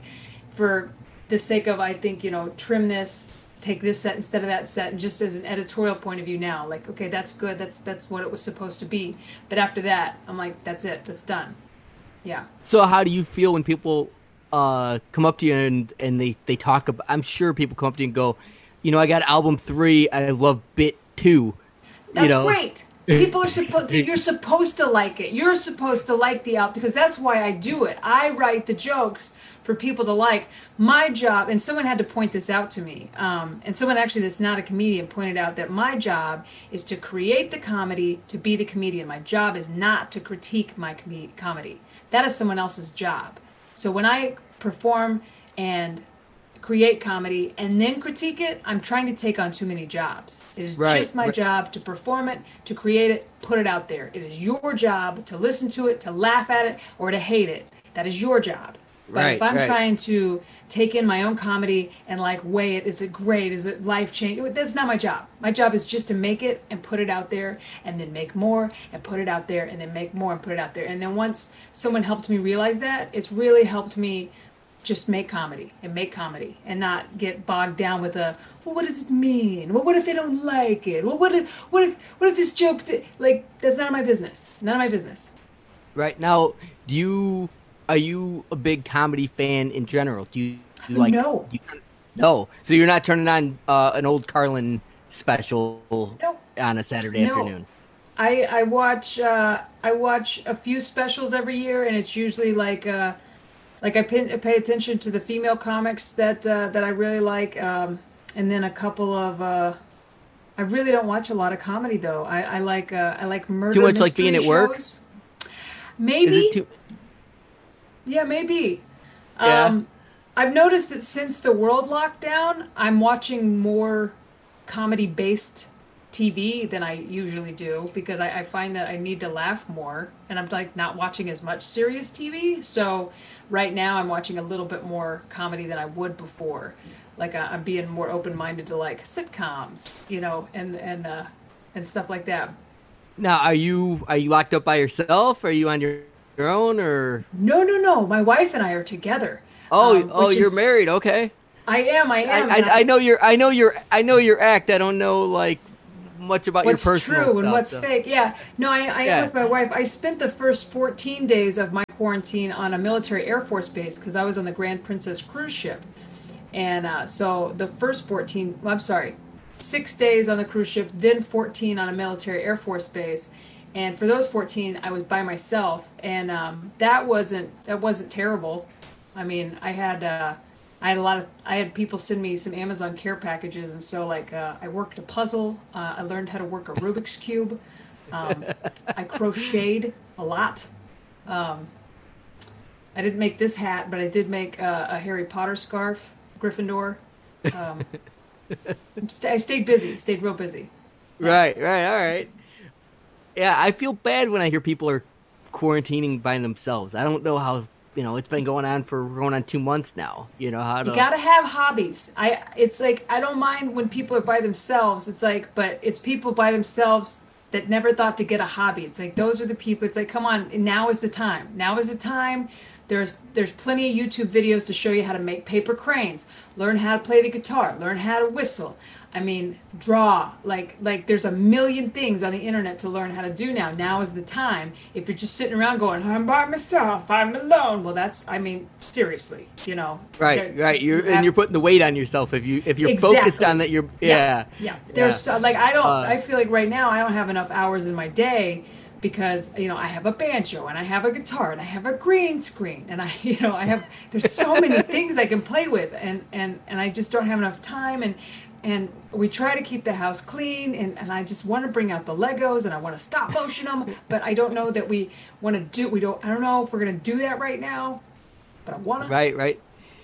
for the sake of, I think, trim this, take this set instead of that set, and just as an editorial point of view now, like, okay, that's good. That's what it was supposed to be. But after that, I'm like, that's it. That's done. Yeah. So how do you feel when people come up to you and they talk about, I'm sure people come up to you and go, I got album 3, I love bit 2. That's great. People are you're supposed to like it. You're supposed to like the album because that's why I do it. I write the jokes for people to like. My job, and someone had to point this out to me, and someone actually that's not a comedian pointed out that my job is to create the comedy, to be the comedian. My job is not to critique my comedy. That is someone else's job. So when I perform and create comedy and then critique it, I'm trying to take on too many jobs. It is just my job to perform it, to create it, put it out there. It is your job to listen to it, to laugh at it, or to hate it. That is your job. But if I'm trying to take in my own comedy and weigh it, is it great? Is it life-changing? That's not my job. My job is just to make it and put it out there and then make more and put it out there and then make more and put it out there. And then once someone helped me realize that, it's really helped me just make comedy and not get bogged down with what does it mean? Well, what if they don't like it? Well, what if this joke, that's none of my business. None of my business. Right. Now, are you a big comedy fan in general? Do you like? No. No. So you're not turning on an old Carlin special on a Saturday afternoon? I watch a few specials every year, and it's usually I pay attention to the female comics that I really like, and then a couple of. I really don't watch a lot of comedy though. I like murder. Too much mystery like being at shows. work. Maybe. Is it too? Yeah, maybe. Yeah. I've noticed that since the world lockdown, I'm watching more comedy-based TV than I usually do because I find that I need to laugh more, and I'm not watching as much serious TV. So right now I'm watching a little bit more comedy than I would before. I'm being more open-minded to sitcoms, and stuff like that. Now, are you locked up by yourself? Or are you on your your own, or? No. My wife and I are together. You're married. Okay. I am. I know your act. I don't know like much about what's your personal true stuff, and what's so. fake. Yeah. No, I am with my wife. I spent the first 14 days of my quarantine on a military Air Force base because I was on the Grand Princess cruise ship. And so the first 6 days on the cruise ship, then 14 on a military Air Force base. And for those 14, I was by myself, and that wasn't terrible. I mean, I had people send me some Amazon care packages, and so I worked a puzzle. I learned how to work a Rubik's cube. I crocheted a lot. I didn't make this hat, but I did make a Harry Potter scarf, Gryffindor. I stayed busy, stayed real busy. Right, all right. Yeah, I feel bad when I hear people are quarantining by themselves. I don't know how, it's been going on 2 months now. You gotta have hobbies. I don't mind when people are by themselves. But it's people by themselves that never thought to get a hobby. It's like, those are the people. It's like, come on, now is the time. Now is the time. There's plenty of YouTube videos to show you how to make paper cranes, learn how to play the guitar, learn how to whistle. I mean, draw. Like there's a million things on the internet to learn how to do now. Now is the time. If you're just sitting around going, I'm by myself, I'm alone. Well, seriously, Right. You're putting the weight on yourself if you're focused on that. Yeah. There's I feel like right now I don't have enough hours in my day. Because I have a banjo and I have a guitar and I have a green screen and there's so many things I can play with and I just don't have enough time and we try to keep the house clean and I just want to bring out the Legos and I want to stop motion them, but I don't know that I don't know if we're gonna do that right now, but I want to. Right.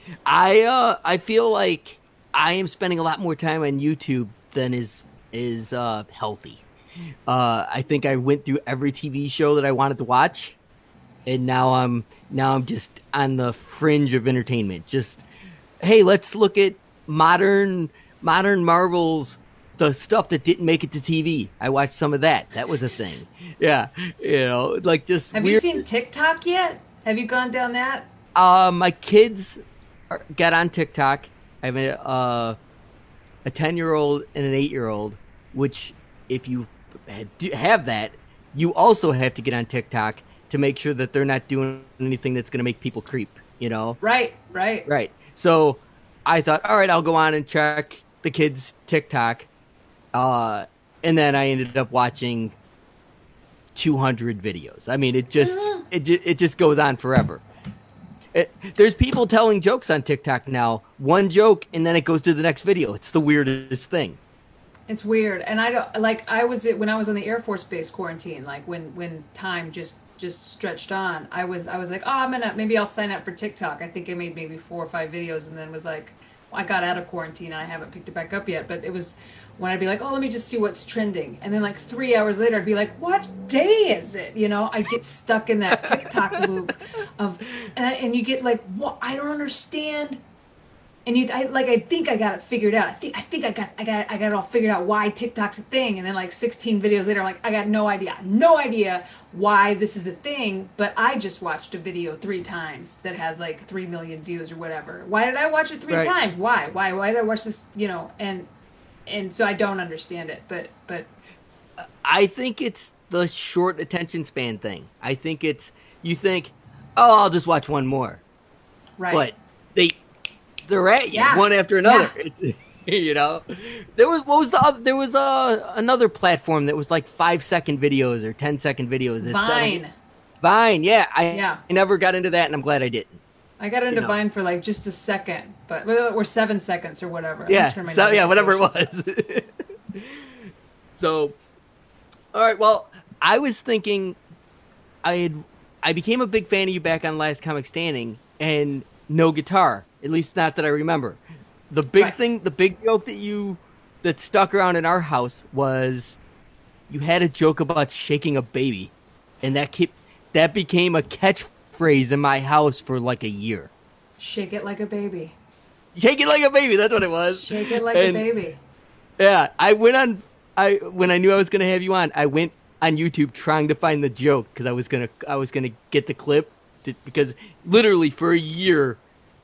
I feel like I am spending a lot more time on YouTube than is healthy. I think I went through every TV show that I wanted to watch, and now I'm just on the fringe of entertainment. Just, hey, let's look at modern Marvels, the stuff that didn't make it to TV. I watched some of that. That was a thing. Yeah, just. Have you seen TikTok yet? Have you gone down that? My kids got on TikTok. I have a 10-year-old and an 8-year-old, which if you have that, you also have to get on TikTok to make sure that they're not doing anything that's going to make people creep, Right. So I thought, all right, I'll go on and check the kids' TikTok. And then I ended up watching 200 videos. I mean, it just goes on forever. There's people telling jokes on TikTok now. One joke, and then it goes to the next video. It's the weirdest thing. It's weird, and when I was on the Air Force Base quarantine, like when time just stretched on, I was like, maybe I'll sign up for TikTok. I think I made maybe 4 or 5 videos, and then was like, I got out of quarantine and I haven't picked it back up yet. But it was when I'd be like, let me just see what's trending, and then 3 hours later I'd be like, what day is it? I get stuck in that TikTok loop and you get like, what? I don't understand. And I think I got it figured out. I think I got it all figured out why TikTok's a thing. And then 16 videos later, I'm like, I got no idea why this is a thing. But I just watched a video 3 times that has 3 million views or whatever. Why did I watch it 3 times? Why did I watch this? And so I don't understand it. But I think it's the short attention span thing. I think it's you think, I'll just watch one more. Right. But they're at you one after another. Yeah. There was another platform that was 5-second videos or 10-second videos. Vine, yeah. I never got into that, and I'm glad I didn't. I got into Vine for just a second, or 7 seconds or whatever. Whatever it was. So, all right. Well, I was thinking, I became a big fan of you back on Last Comic Standing, and no guitar. At least not that I remember. The big thing, the big joke that stuck around in our house was you had a joke about shaking a baby, and that became a catchphrase in my house for a year. Shake it like a baby. Shake it like a baby. That's what it was. Shake it like a baby. Yeah, when I knew I was going to have you on, I went on YouTube trying to find the joke because I was gonna get the clip because literally for a year,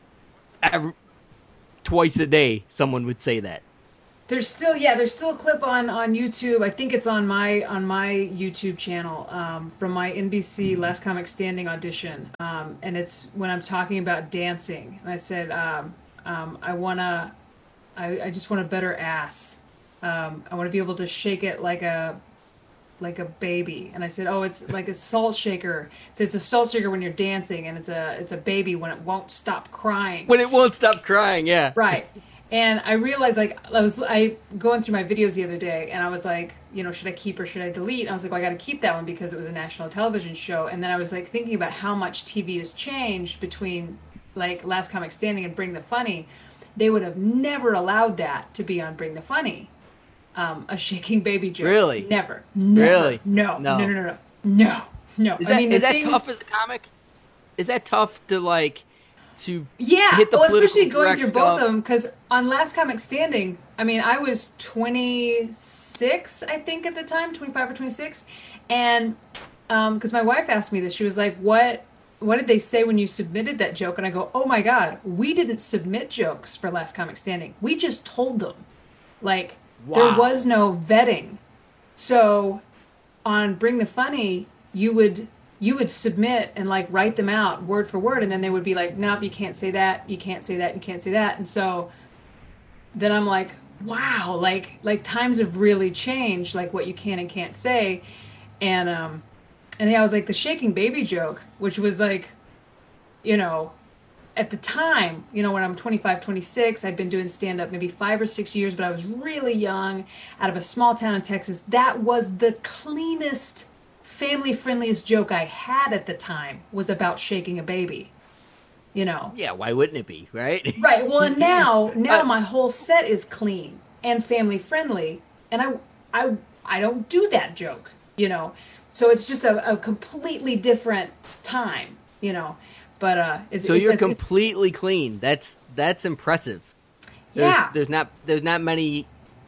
twice a day, someone would say that. There's still a clip on YouTube. I think it's on my YouTube channel from my NBC Last Comic Standing audition, and it's when I'm talking about dancing. And I said, I just want a better ass. I want to be able to shake it like a baby. And I said, oh, it's like a salt shaker. So it's a salt shaker when you're dancing, and it's a baby when it won't stop crying. When it won't stop crying, yeah. Right. And I realized, like, I going through my videos the other day, and I was like, should I keep or should I delete? And I was like, well, I got to keep that one because it was a national television show. And then I was like thinking about how much TV has changed between like Last Comic Standing and Bring the Funny. They would have never allowed that to be on Bring the Funny, a shaking baby joke. Really? Never. Really? No. Is that tough as a comic? Is that tough to like? To yeah, hit the especially going through stuff. both of them, because on Last Comic Standing, I mean, I was 26, I think, at the time, 25 or 26, and because my wife asked me this, she was like, what did they say when you submitted that joke? And I go, oh my God, we didn't submit jokes for Last Comic Standing. We just told them. Like, wow. There was no vetting. So on Bring the Funny, you would submit and like write them out word for word, and then they would be like, nope, you can't say that, you can't say that, you can't say that. And so then I'm like, wow, like times have really changed, like what you can and can't say. And yeah, I was like, the shaking baby joke, which was like, at the time, when I'm 25, 26, I'd been doing stand-up maybe 5 or 6 years, but I was really young, out of a small town in Texas. That was the cleanest, family-friendliest joke I had at the time, was about shaking a baby. Yeah, why wouldn't it be, right? Right. Well, and now my whole set is clean and family-friendly, and I don't do that joke, So it's just a completely different time, But so you're completely clean. That's impressive. There's not many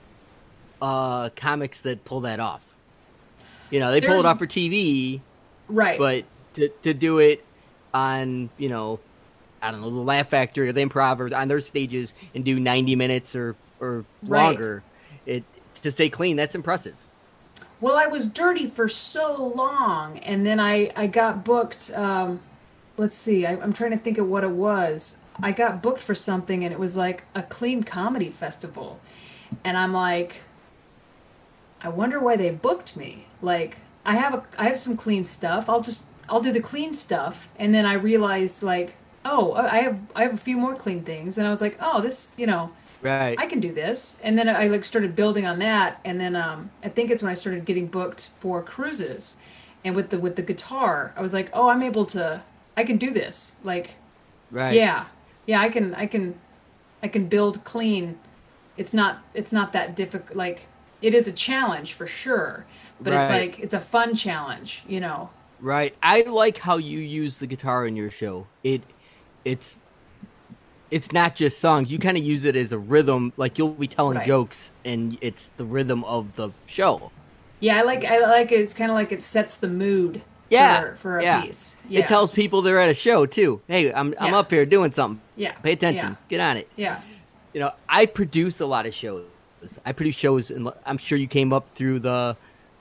comics that pull that off. They pull it off for TV, right? But to do it on, I don't know, the Laugh Factory or the Improv or on their stages and do 90 minutes or longer, to stay clean, that's impressive. Well, I was dirty for so long, and then I got booked. Let's see, I'm trying to think of what it was. I got booked for something, and it was like a clean comedy festival, and I'm like, I wonder why they booked me. Like, I have some clean stuff. I'll do the clean stuff, and then I realized, like, oh, I have a few more clean things, and I was like, oh, this, right, I can do this. And then I like started building on that, and then I think it's when I started getting booked for cruises, and with the guitar, I was like, oh, I can do this. Like, right, yeah, I can build clean. It's not that difficult. Like, it is a challenge for sure, but right. It's like, it's a fun challenge, Right. I like how you use the guitar in your show. It's not just songs. You kind of use it as a rhythm. Like, you'll be telling right. jokes, and it's the rhythm of the show. Yeah, I like it. It's kind of like it sets the mood. Yeah, for a piece. Yeah. It tells people they're at a show too. Hey, I'm up here doing something. Yeah. Pay attention. Yeah. Get on it. Yeah. I produce a lot of shows. I produce shows, and I'm sure you came up through the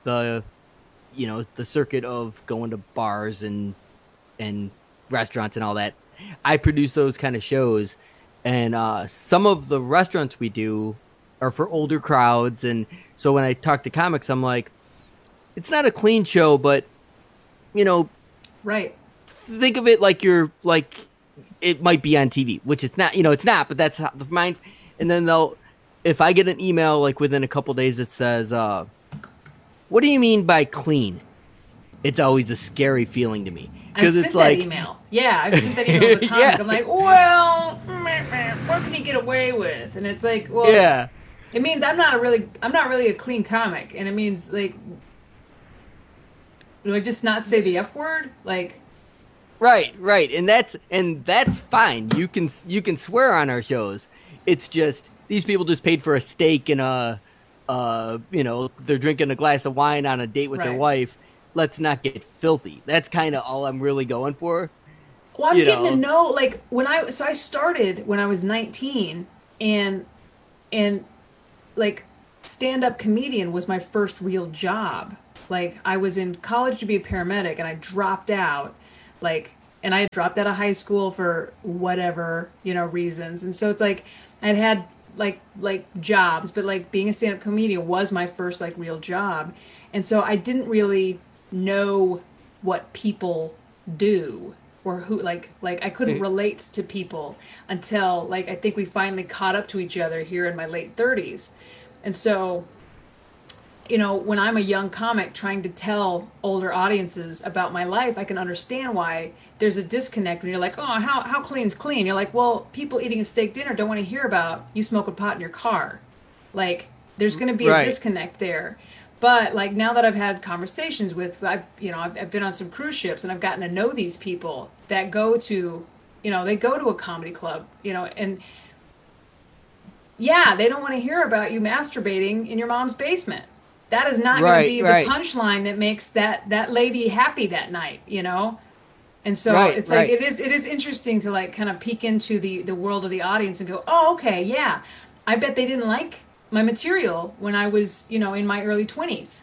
circuit of going to bars and restaurants and all that. I produce those kind of shows, and some of the restaurants we do are for older crowds. And so when I talk to comics, I'm like, it's not a clean show, but right. Think of it like it might be on TV, which it's not. It's not, but that's how the mind. And then if I get an email like within a couple days that says, "What do you mean by clean?" It's always a scary feeling to me because it's like that email. Yeah, I've sent that email to comic. Yeah. I'm like, well, what can you get away with? And it's like, well, yeah, it means I'm not really a clean comic, and it means like, do I just not say the F word? Like, right, and that's fine. You can swear on our shows. It's just these people just paid for a steak and a they're drinking a glass of wine on a date with their wife. Let's not get filthy. That's kind of all I'm really going for. Well, I'm getting to know, like, I started when I was 19, and like, stand-up comedian was my first real job. Like, I was in college to be a paramedic, and I dropped out, like, and I had dropped out of high school for whatever, reasons. And so it's like, I'd had like jobs, but like being a stand-up comedian was my first like real job. And so I didn't really know what people do or who, like I couldn't relate to people until like, I think we finally caught up to each other here in my late 30s. And so, when I'm a young comic trying to tell older audiences about my life, I can understand why there's a disconnect when you're like, oh, how clean's clean? You're like, well, people eating a steak dinner don't want to hear about you smoking pot in your car. Like, there's going to be a disconnect there. But like, now that I've had conversations with, I've been on some cruise ships and I've gotten to know these people that go to, they go to a comedy club, and yeah, they don't want to hear about you masturbating in your mom's basement. That is not going to be the punchline that makes that lady happy that night, And so it's like, it is interesting to like kind of peek into the world of the audience and go, oh, okay, yeah, I bet they didn't like my material when I was, in my early 20s,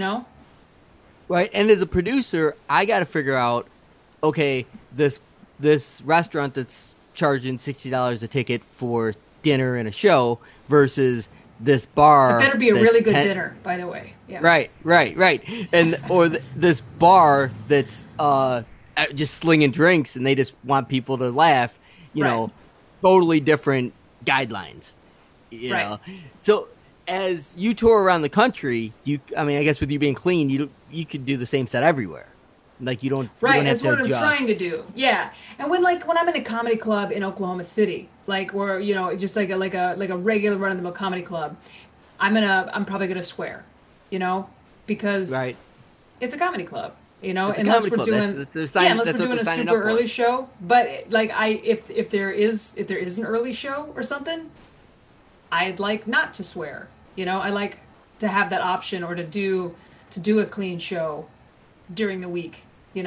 Right. And as a producer, I got to figure out, okay, this restaurant that's charging $60 a ticket for dinner and a show versus this bar. It better be a really good dinner, by the way. Yeah. Right. And or this bar that's just slinging drinks and they just want people to laugh. Totally different guidelines. You know. So as you tour around the country, I guess with you being clean, you could do the same set everywhere. Like you don't. Right. You don't have That's to what adjust. I'm trying to do. Yeah. And when I'm in a comedy club in Oklahoma City, like where just like a regular run of the mill comedy club, I'm probably gonna swear, because it's a comedy club, unless we're doing unless we're doing a super early show. But like if there is an early show or something, I'd like not to swear. I like to have that option or to do a clean show during the week.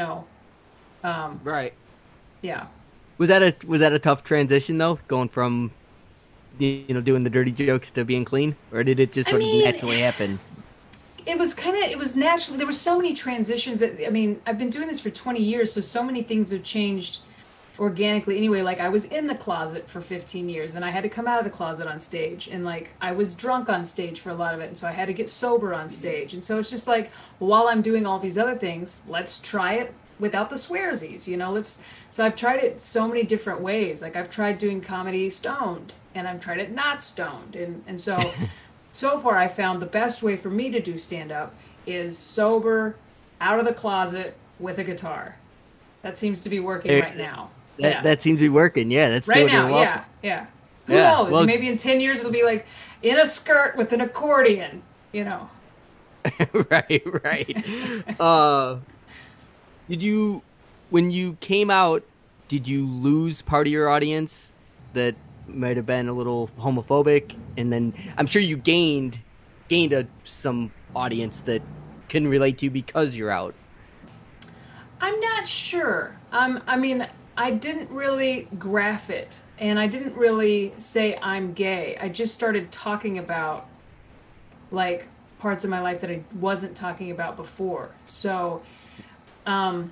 Right. Yeah. Was that a tough transition though, going from doing the dirty jokes to being clean, or did it just sort of naturally happen? It was natural. There were so many transitions I've been doing this for 20 years, so many things have changed organically anyway. Like I was in the closet for 15 years and I had to come out of the closet on stage, and like I was drunk on stage for a lot of it, and so I had to get sober on stage. And so it's just like, while I'm doing all these other things, let's try it without the swearsies, so I've tried it so many different ways. Like I've tried doing comedy stoned, and I've tried it not stoned, and so so far I found the best way for me to do stand-up is sober, out of the closet, with a guitar. That seems to be working right now. That seems to be working. Yeah, that's right totally now. welcome. Yeah. Who knows? Well, maybe in 10 years it'll be like in a skirt with an accordion. Right. When you came out, did you lose part of your audience that might have been a little homophobic? And then I'm sure you gained some audience that can relate to you because you're out. I'm not sure. I didn't really graph it, and I didn't really say I'm gay. I just started talking about like parts of my life that I wasn't talking about before. So, I'm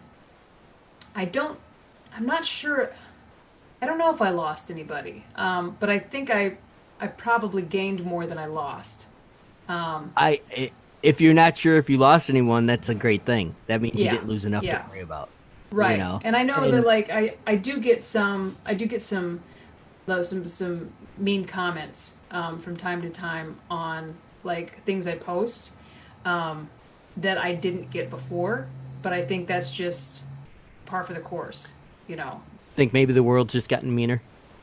not sure. I don't know if I lost anybody, but I think I probably gained more than I lost. If you're not sure if you lost anyone, that's a great thing. That means you didn't lose enough to worry about. Right. And I know that like I do get some mean comments from time to time on like things I post that I didn't get before, but I think that's just par for the course, Think maybe the world's just gotten meaner?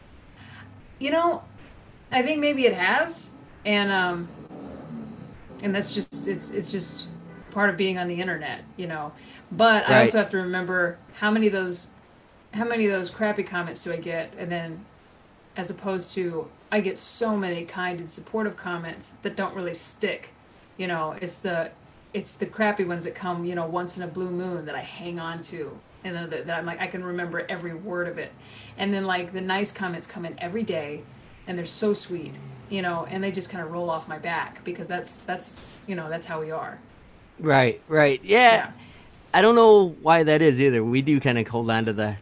I think maybe it has, and that's just it's just part of being on the internet, But I also have to remember how many of those crappy comments do I get, and then as opposed to I get so many kind and supportive comments that don't really stick. You know, it's the crappy ones that come, you know, once in a blue moon that I hang on to, and then that I'm like, I can remember every word of it. And then like the nice comments come in every day, and they're so sweet, you know, and they just kind of roll off my back because that's you know, that's how we are. Right. Yeah. I don't know why that is either. We do kind of hold on to the